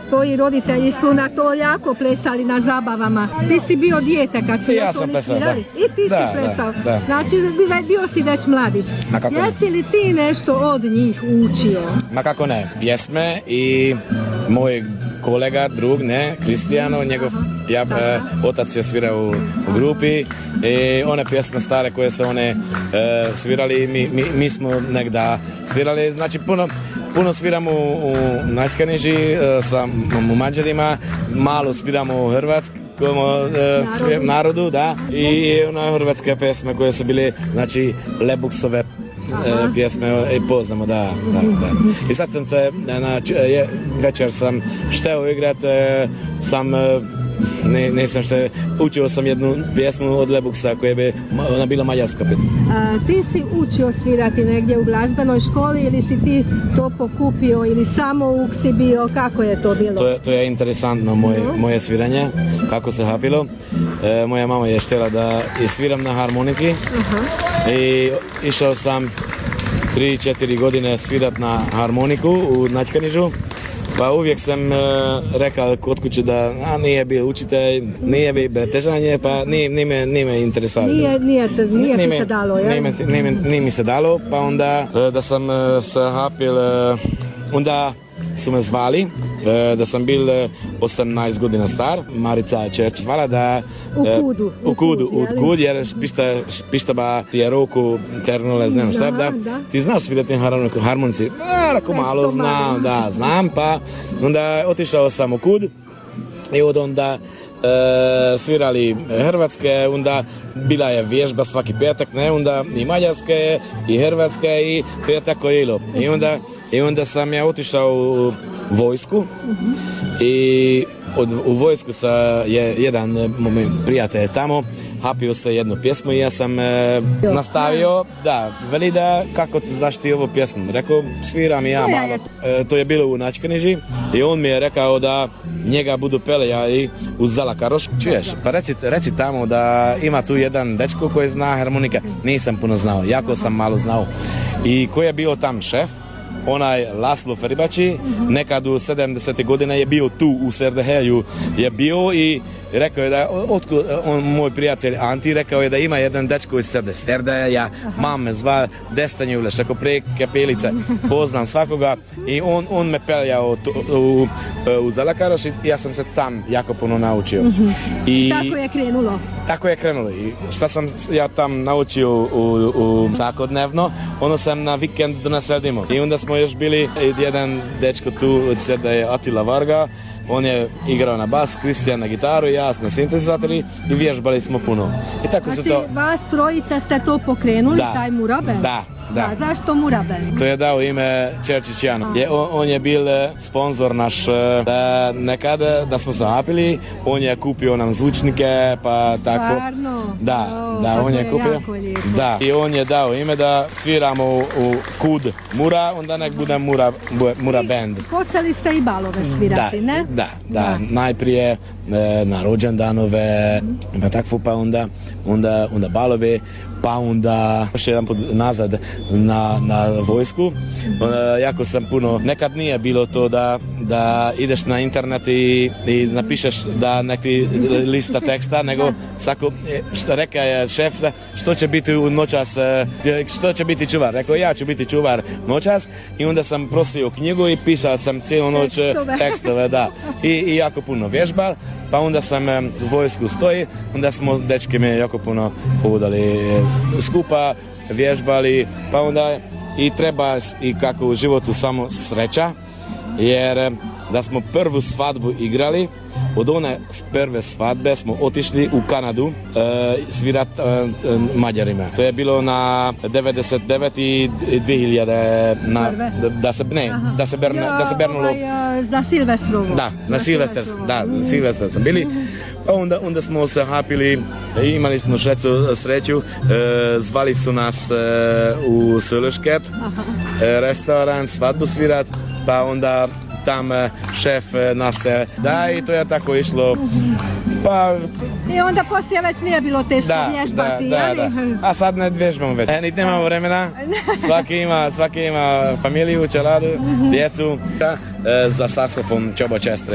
tvoji roditelji su na to jako plesali na zabavama. Ti si bio dijete kad su ja sam plesao, da. I ti si plesao. Da. Znači, bio si već mladić. Jesi li ti nešto od njih učio? Ma kako ne, pjesme i moj kolega, drug, Kristijano, njegov otac je svirao u grupi i one pjesme stare koje se one svirali, mi smo negda svirali, znači puno sviramo u Načkaniži sa Mađarima, malo sviramo u Hrvatskom narodu, da, i one hrvatske pjesme koje su bile, znači Lebuksove pjesme poznamo, da. I sad sam se, večer sam šteo igrat, nisam što, učio sam jednu pjesmu od Lebuksa koja bi ona bila mađarska. Ti si učio svirati negdje u glazbenoj školi ili si ti to pokupio ili samouk si bio, kako je to bilo? To je interesantno moje sviranje, kako se hapilo. Moja mama je htjela da sviram na harmoniki i išao sam 3-4 godine svirat na harmoniku u Načkanižu. Pa uvijek sam rekao kod kuće da nije bio učitelj, nije bio težanje, pa nije me interesalo. Nije ti se dalo, jel? Nije mi se dalo, pa onda da sam se hapil, onda su me zvali, da sam bil 18 godina star, Marica Čerč zvala da u Kudu, jer pišta ba ti je roku ternule, znam šta, da ti znaš svirati na harmonici, rako malo znam, pa onda otišao sam u Kud i od onda svirali hrvatske, onda bila je vježba svaki petak, onda i mađarske i hrvatske i to je tako ilo. I onda sam ja otišao u vojsku i u vojsku je jedan moj prijatelj tamo hapio se jednu pjesmu i ja sam nastavio, da, veli da kako ti znaš ti ovu pjesmu, rekao sviram ja malo, to je bilo u Načkaniži i on mi je rekao da njega budu pelejali u Zalakaroš, čuješ, pa reci tamo da ima tu jedan dečko koji zna harmonika, nisam puno znao, jako sam malo znao i koji je bio tam šef, onaj Laslo Feribači, nekad u 70. godine je bio tu u Serdehelju, je bio i rekao je da, moj prijatelj Anti rekao je da ima jedan dečko iz Serdehelja, mam me zva Destanjuleš, ako prije Kapelice, poznam svakoga i on me peljao u Zalakaroš i ja sam se tam jako puno naučio. Tako je krenulo i šta sam ja tam naučio svakodnevno, ono sam na vikend donesedimo i onda smo još bili jedan dečko tu od Serda je Atila Varga, on je igrao na bas, Kristijan na gitaru, ja na sintetizatori i vježbali smo puno. I tako znači, vas trojica ste to pokrenuli, taj Muraben? Da. Zašto Muraben? To je dao ime Čerčić Jano. On je bil sponzor naš nekada, da smo se napili, on je kupio nam zvučnike, pa tako. Stvarno? Da, on je kupio. Da, i on je dao ime da sviramo u Kud Mura, onda nek bude Mura Band. Počeli ste i balove svirati, ne? Da, najprije na rođendanove, pa tako, pa onda balove, pa onda još jedan put nazad na vojsku. Jako sam puno, nekad nije bilo to da ideš na internet i napišeš da neki lista teksta, nego svako, reka je šef, što će biti u noćas, što će biti čuvar. Rekao, ja ću biti čuvar noćas i onda sam prosio knjigu i pisao sam cijelu noć tekstove, da. I jako puno vježbal, pa onda sam u vojsku stoji, onda smo dečki me jako puno hodali skupa, vježbali, pa onda i treba i kako u životu samo sreća, jer da smo prvu svadbu igrali, od one prve svadbe smo otišli u Kanadu svirat Mađarima. To je bilo na 99 i 2000 da se bernulo. Na Silvestrovo. Da, na Silvestar sam bili. Onda smo se hapili, imali smo sreću, zvali su nas u Sölösket, restoran, svadbu svirat, pa onda tam šef nas da i to je tako išlo. Pa i onda poslije već nije bilo teško vježbati, da. A sad ne vježbamo već. Niti nemamo vremena. Svaki ima familiju, čeladu, djecu. Za saksofon Čobo Čestre.